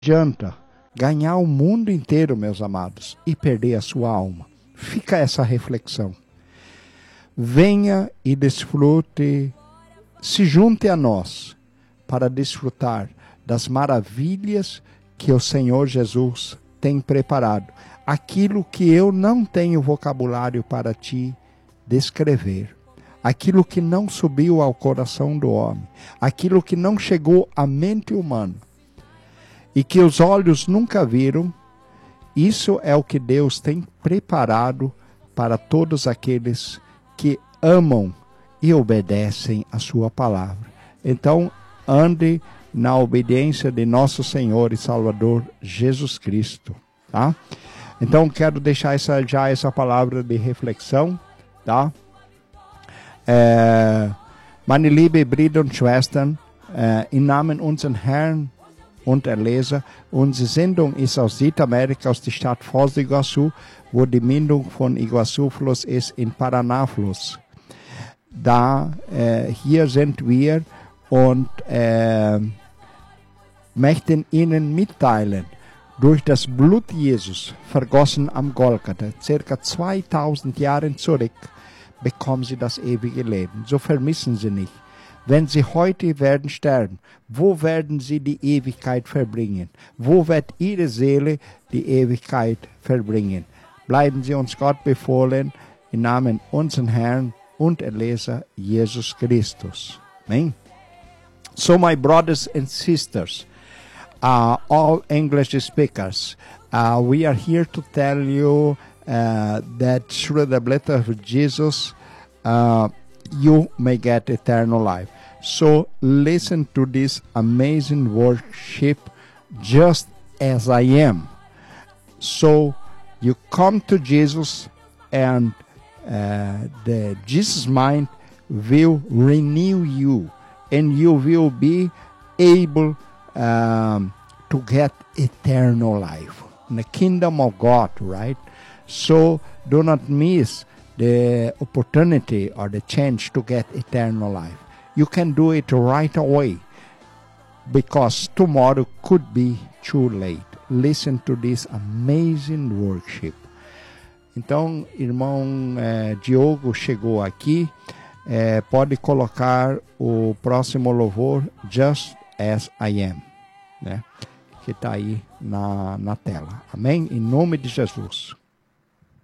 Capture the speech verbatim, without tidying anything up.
adianta ganhar o mundo inteiro, meus amados, e perder a sua alma? Fica essa reflexão. Venha e desfrute, se junte a nós para desfrutar das maravilhas que o Senhor Jesus tem preparado. Aquilo que eu não tenho vocabulário para te descrever. Aquilo que não subiu ao coração do homem. Aquilo que não chegou à mente humana. E que os olhos nunca viram. Isso é o que Deus tem preparado para todos aqueles que amam e obedecem a sua palavra. Então, ande na obediência de nosso Senhor e Salvador Jesus Cristo, tá? Então, quero deixar essa, já essa palavra de reflexão, tá? Äh, meine liebe Brüder und Schwestern, äh, im Namen unseres Herrn und Erlöser, unsere Sendung ist aus Südamerika, aus der Stadt Foz do Iguaçu, wo die Mündung von Iguaçu-Fluss ist in Paraná-Fluss. Da, äh, hier sind wir und äh, möchten Ihnen mitteilen, durch das Blut Jesus, vergossen am Golgatha, circa zweitausend Jahre zurück, bekommen Sie das ewige Leben. So vermissen Sie nicht. Wenn Sie heute werden sterben, wo werden Sie die Ewigkeit verbringen? Wo wird Ihre Seele die Ewigkeit verbringen? Bleiben Sie uns Gott befohlen, im Namen unseres Herrn und Erlöser Jesus Christus. Amen. So, my brothers and sisters, uh, all English speakers, uh, we are here to tell you uh, that through the blood of Jesus, uh, you may get eternal life. So listen to this amazing worship just as I am. So you come to Jesus and uh, the Jesus mind will renew you and you will be able um, to get eternal life in the kingdom of God, right? So do not miss the opportunity or the chance to get eternal life. You can do it right away because tomorrow could be too late. Listen to this amazing worship. Então, irmão eh, Diogo chegou aqui. Eh, pode colocar o próximo louvor, Just as I Am, né? Que está aí na, na tela. Amém? Em nome de Jesus.